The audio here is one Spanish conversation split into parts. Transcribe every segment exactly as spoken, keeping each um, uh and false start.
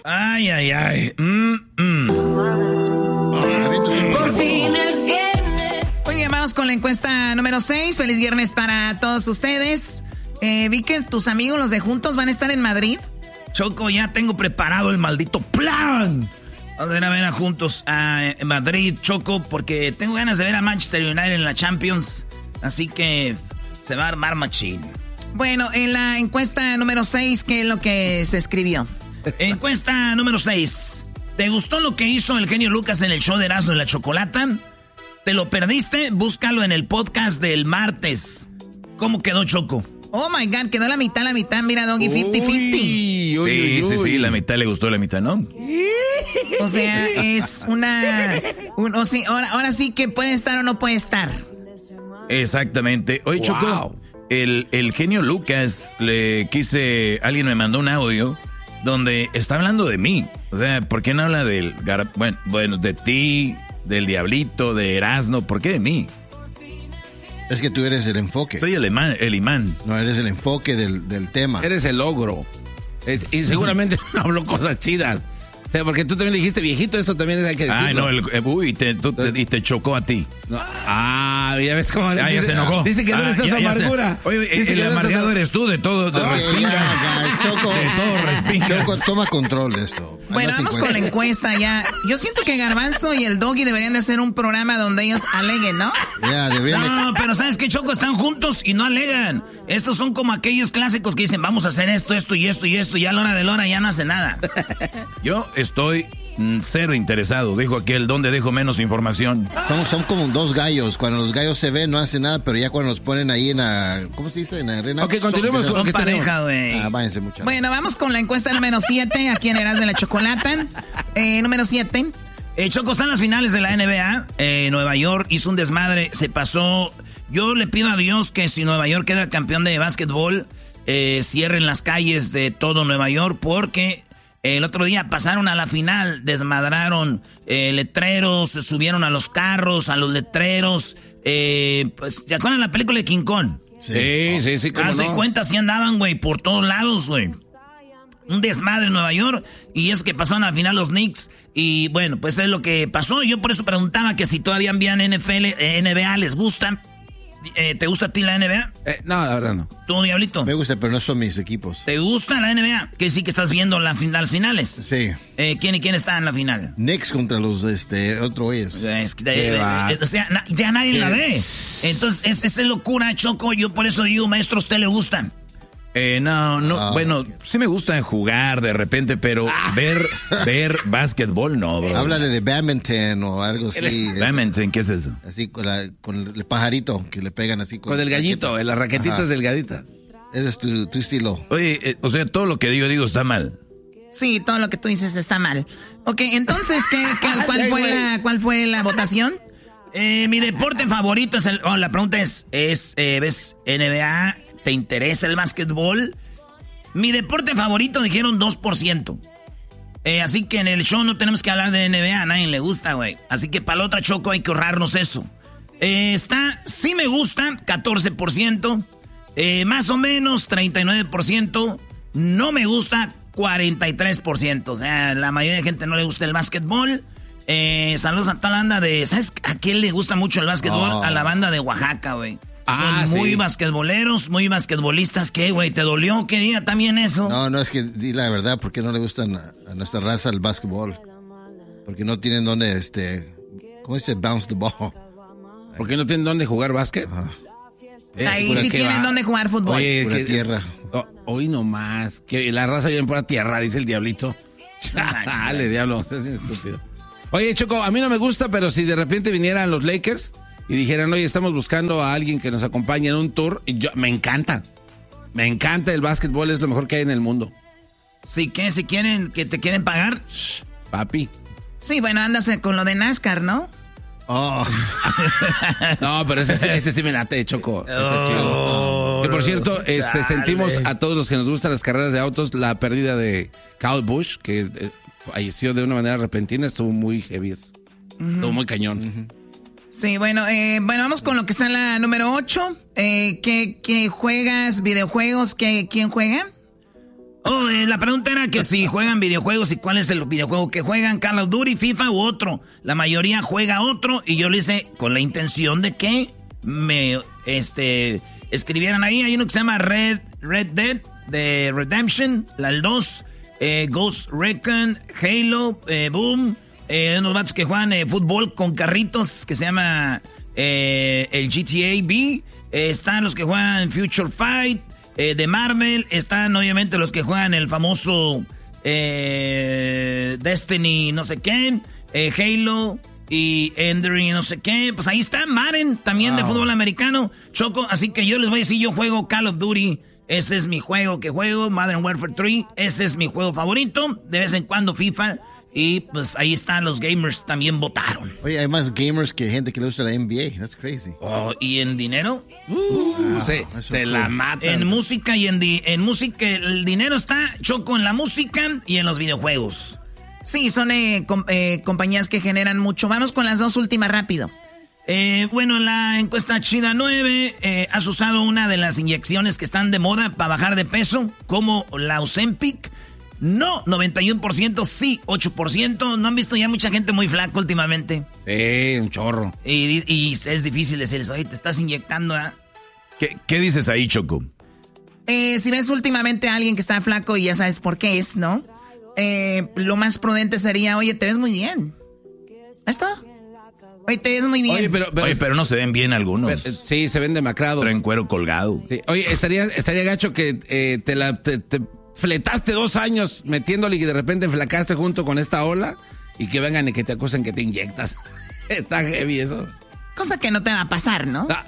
Ay, ay, ay. Mm, mm. Por fin es viernes. Oye, vamos con la encuesta número seis. Feliz viernes para todos ustedes. Eh, vi que tus amigos, los de Juntos, van a estar en Madrid. Choco, ya tengo preparado el maldito plan. Vamos a ir a ver a Juntos a Madrid, Choco, porque tengo ganas de ver a Manchester United en la Champions. Así que se va a armar machín. Bueno, en la encuesta número seis, ¿qué es lo que se escribió? Encuesta número seis. ¿Te gustó lo que hizo el genio Lucas en el show de Erasmo y la Chocolata? ¿Te lo perdiste? Búscalo en el podcast del martes. ¿Cómo quedó, Choco? Oh my God, quedó la mitad, la mitad. Mira, Doggy, cincuenta cincuenta. Sí, uy, sí, sí, la mitad le gustó, la mitad no. O sea, es una... Un, o sea, ahora, ahora sí que puede estar o no puede estar. Exactamente. Oye, wow. Choco, el, el genio Lucas, le quise... Alguien me mandó un audio donde está hablando de mí. O sea, ¿por qué no habla del... Bueno, bueno, de ti, del Diablito, de Erasmo? ¿Por qué de mí? Es que tú eres el enfoque. Soy el imán. El imán. No, eres el enfoque del, del tema. Eres el ogro. Es, y seguramente no habló cosas chidas. O sea, porque tú también le dijiste viejito, eso también hay que decirlo. Ay, no, el, uy, te, tú, te, y te chocó a ti. No. Ah, ya ves cómo... Ah, dice, ya se enojó. Dice que no ah, eres esa amargura. Se, oye, dice el amargado eres tú de todo, de Ay, respingas. Ya, ya, Choco, de todo respingas. Choco, toma control de esto. Bueno, no vamos con la encuesta ya. Yo siento que Garbanzo y el Doggy deberían de hacer un programa donde ellos aleguen, ¿no? Ya, deberían No, de... pero ¿sabes qué, Choco? Están juntos y no alegan. Estos son como aquellos clásicos que dicen, vamos a hacer esto, esto y esto y esto, y a la hora de la hora ya no hace nada. Yo estoy... Cero interesado, dijo aquel, ¿dónde dejo menos información? Son, son como dos gallos, cuando los gallos se ven no hacen nada, pero ya cuando los ponen ahí en la... ¿Cómo se dice? En la arena. Ok, continuemos son, con lo que pareja, güey. Ah, váyanse muchachos. Bueno, vamos con la encuesta número siete, aquí en Erasmo de la Chocolata. Eh, número siete. Eh, Choco, están las finales de la N B A. Eh, Nueva York hizo un desmadre, se pasó. Yo le pido a Dios que si Nueva York queda campeón de básquetbol, eh, cierren las calles de todo Nueva York, porque... El otro día pasaron a la final, desmadraron eh, letreros, se subieron a los carros, a los letreros. Eh, pues, ¿te acuerdas de la película de King Kong? Sí, sí, sí, cómo Haz de no. cuenta, así andaban, güey, por todos lados, güey. Un desmadre en Nueva York, y es que pasaron a la final los Knicks, y bueno, pues es lo que pasó. Yo por eso preguntaba que si todavía envían N F L, eh, N B A, ¿les gustan? Eh, ¿Te gusta a ti la N B A? Eh, no, la verdad no. ¿Tú, Diablito? Me gusta, pero no son mis equipos. ¿Te gusta la N B A? Que sí que estás viendo la fin- las finales. Sí. Eh, ¿Quién y quién está en la final? Knicks contra los este otro güeyes. Es que, eh, eh, o sea, na- ya nadie la ve. Entonces, es, esa es locura, Choco. Yo por eso digo, maestro, ¿a usted le gustan? Eh, no, no, Ah, bueno, okay. sí me gusta jugar de repente, pero ver, ver básquetbol no, bro. Háblale de badminton o algo así. Badminton, ¿qué es eso? Así con, la, con el pajarito que le pegan así. Con, Con el gallito, raqueta. en las raquetitas Ajá. delgaditas. Ese es tu, tu estilo. Oye, eh, o sea, todo lo que digo, digo está mal. Sí, todo lo que tú dices está mal. Ok, entonces, ¿qué, qué, cuál, fue la, ¿cuál fue la votación? Eh, mi deporte favorito es el... Oh, la pregunta es, es eh, ¿ves N B A? ¿Te interesa el básquetbol? Mi deporte favorito dijeron dos por ciento. Eh, así que en el show no tenemos que hablar de N B A, a nadie le gusta, güey. Así que para la otra, Choco, hay que ahorrarnos eso. Eh, está, sí me gusta, catorce por ciento. Eh, más o menos, treinta y nueve por ciento. No me gusta, cuarenta y tres por ciento. O sea, la mayoría de gente no le gusta el básquetbol. Eh, saludos a toda la banda de... ¿Sabes a quién le gusta mucho el básquetbol? Oh. A la banda de Oaxaca, güey. Ah, Son muy sí. basquetboleros, muy basquetbolistas. ¿Qué, güey? ¿Te dolió? ¿Qué día también eso? No, no, es que di la verdad, ¿por qué no le gustan a, a nuestra raza el básquetbol? Porque no tienen donde, este... ¿Cómo dice? Bounce the ball. ¿Por qué no tienen dónde jugar básquet? Ajá. Eh, Ahí pura sí que tienen va. dónde jugar fútbol. Oye, Pura que, tierra. Oh, hoy nomás, que la raza viene por la tierra, dice el diablito. Dale, diablo, estás bien estúpido. Oye, Choco, a mí no me gusta, pero si de repente vinieran los Lakers y dijeran, oye, estamos buscando a alguien que nos acompañe en un tour, y yo, me encanta. Me encanta el básquetbol, es lo mejor que hay en el mundo. Sí, ¿qué? ¿Si quieren, que te quieren pagar? Papi. Sí, bueno, andas con lo de NASCAR, ¿no? Oh. No, pero ese, sí- ese sí me late, Choco. Está chido. Que por cierto, este, Chale. sentimos a todos los que nos gustan las carreras de autos la pérdida de Kyle Busch, que eh, falleció de una manera repentina, estuvo muy heavy. Estuvo muy cañón. Uh-huh. Sí, bueno, eh, bueno, vamos con lo que está en la número ocho. Eh, ¿qué, qué juegas? ¿Videojuegos? ¿Qué, ¿Quién juega? Oh, eh, la pregunta era que si juegan videojuegos y cuál es el videojuego que juegan, Call of Duty, FIFA u otro. La mayoría juega otro y yo lo hice con la intención de que me este, escribieran ahí. Hay uno que se llama Red, Red Dead de Redemption, la el dos, eh, Ghost Recon, Halo, eh, Boom, eh, unos vatos que juegan eh, fútbol con carritos que se llama eh, el G T A V. Eh, están los que juegan Future Fight. Eh, de Marvel, están obviamente los que juegan el famoso eh, Destiny no sé qué, eh, Halo y Enduring no sé qué. Pues ahí está Madden, también wow. de fútbol americano, Choco. Así que yo les voy a decir, yo juego Call of Duty. Ese es mi juego que juego, Modern Warfare tres. Ese es mi juego favorito. De vez en cuando FIFA. Y pues ahí están los gamers, también votaron. Oye, hay más gamers que gente que le gusta la N B A. That's crazy. Oh, ¿y en dinero? Uh, wow, se se cool. la matan. En música y en, di en música, el dinero está, Choco, en la música y en los videojuegos. Sí, son eh, com eh, compañías que generan mucho. Vamos con las dos últimas rápido. Eh, bueno, en la encuesta China nueve, eh, ¿has usado una de las inyecciones que están de moda para bajar de peso? Como la Ozempic. No, noventa y uno por ciento, sí, ocho por ciento. ¿No han visto ya mucha gente muy flaca últimamente? Sí, un chorro. Y, y es difícil decirles, oye, te estás inyectando, ¿eh? ¿Qué, ¿Qué dices ahí, Choco? Eh, si ves últimamente a alguien que está flaco y ya sabes por qué es, ¿no? Eh, lo más prudente sería, oye, te ves muy bien. ¿Esto? Oye, te ves muy bien. Oye, pero, pero, oye, pero no se ven bien algunos. Pero, sí, se ven demacrados. Traen cuero colgado. Sí. Oye, estaría, estaría gacho que eh, te la... Te, te fletaste dos años metiéndole y que de repente flacaste junto con esta ola y que vengan y que te acusen que te inyectas. Está heavy eso. Cosa que no te va a pasar, ¿no? Ah,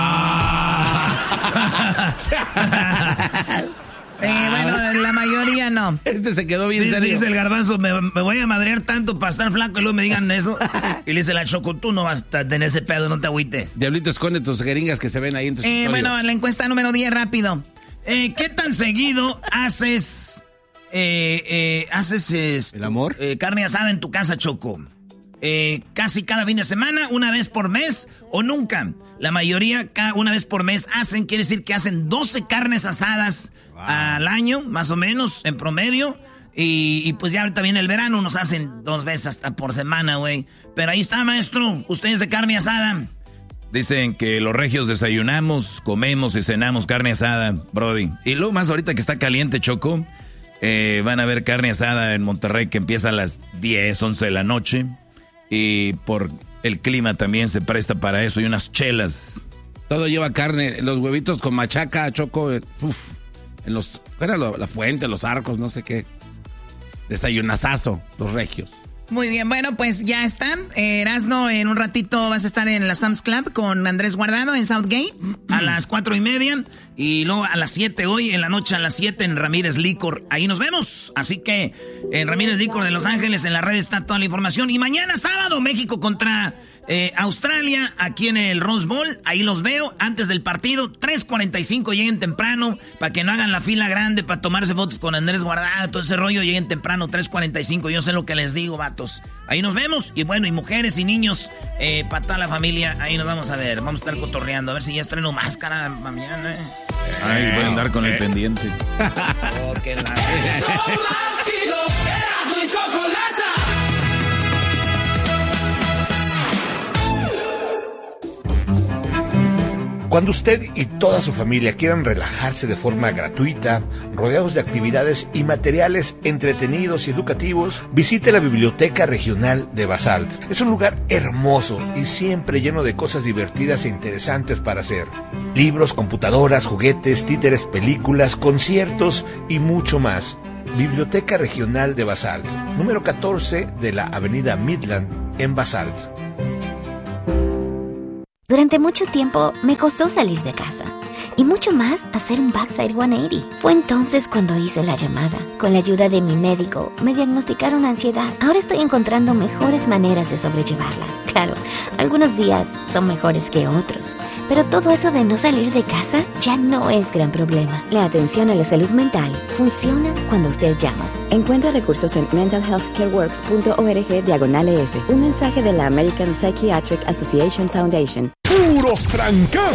ah, ah. eh, bueno, la mayoría no. Este se quedó bien dice, serio. Dice el garbanzo, me, me voy a madrear tanto para estar flaco y luego me digan eso. Y le dice la Choco, tú no vas a tener ese pedo, no te agüites. Diablito, esconde tus jeringas que se ven ahí en tu eh, Bueno, la encuesta número diez, rápido. Eh, ¿Qué tan seguido haces eh, eh, haces este, el amor? Eh, carne asada en tu casa, Choco? Eh, ¿Casi cada fin de semana, una vez por mes o nunca? La mayoría cada una vez por mes hacen, quiere decir que hacen doce carnes asadas wow. al año, más o menos, en promedio. Y, y pues ya ahorita viene el verano, nos hacen dos veces hasta por semana, güey. Pero ahí está, maestro, ustedes de carne asada. Dicen que los regios desayunamos, comemos y cenamos carne asada, brody. Y luego más ahorita que está caliente, Choco, eh, van a ver carne asada en Monterrey que empieza a las diez, once de la noche. Y por el clima también se presta para eso y unas chelas. Todo lleva carne, los huevitos con machaca, Choco, uf, en los, ¿cuál era lo, la fuente, los arcos, no sé qué. Desayunazazo, los regios. Muy bien, bueno, pues ya están. Eh, Erasno, en un ratito vas a estar en la Sam's Club con Andrés Guardado en Southgate a las cuatro y media. Y luego a las siete hoy, en la noche a las siete en Ramírez Licor. Ahí nos vemos. Así que en Ramírez Licor de Los Ángeles, en la red está toda la información. Y mañana sábado, México contra eh, Australia, aquí en el Rose Bowl. Ahí los veo antes del partido. tres cuarenta y cinco, lleguen temprano para que no hagan la fila grande para tomarse fotos con Andrés Guardado. Todo ese rollo, lleguen temprano, tres cuarenta y cinco. Yo sé lo que les digo, vatos. Ahí nos vemos. Y bueno, y mujeres y niños, eh, para toda la familia, ahí nos vamos a ver. Vamos a estar cotorreando. A ver si ya estreno máscara mañana. Ay, voy a andar con el pendiente. Oh, qué la... Cuando usted y toda su familia quieran relajarse de forma gratuita, rodeados de actividades y materiales entretenidos y educativos, visite la Biblioteca Regional de Basalt. Es un lugar hermoso y siempre lleno de cosas divertidas e interesantes para hacer. Libros, computadoras, juguetes, títeres, películas, conciertos y mucho más. Biblioteca Regional de Basalt, número catorce de la Avenida Midland en Basalt. Durante mucho tiempo me costó salir de casa y mucho más hacer un backside ciento ochenta. Fue entonces cuando hice la llamada. Con la ayuda de mi médico me diagnosticaron ansiedad. Ahora estoy encontrando mejores maneras de sobrellevarla. Claro, algunos días son mejores que otros, pero todo eso de no salir de casa ya no es gran problema. La atención a la salud mental funciona cuando usted llama. Encuentra recursos en mental health care works punto org diagonal es. Un mensaje de la American Psychiatric Association Foundation. ¡Puros trancazos!